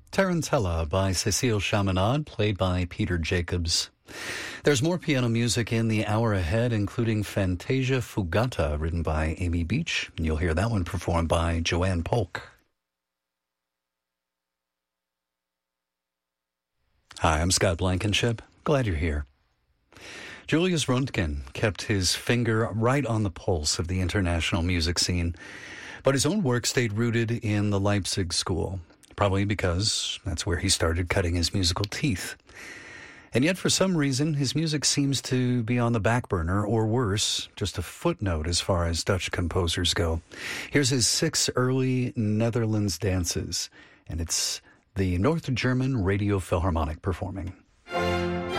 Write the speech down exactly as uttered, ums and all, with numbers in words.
Tarantella by Cécile Chaminade, played by Peter Jacobs. There's more piano music in the hour ahead, including Fantasia Fugata, written by Amy Beach. And you'll hear that one performed by Joanne Polk. Hi, I'm Scott Blankenship. Glad you're here. Julius Röntgen kept his finger right on the pulse of the international music scene, but his own work stayed rooted in the Leipzig school, probably because that's where he started cutting his musical teeth. And yet, for some reason, his music seems to be on the back burner, or worse, just a footnote as far as Dutch composers go. Here's his six early Netherlands dances, and it's the North German Radio Philharmonic performing.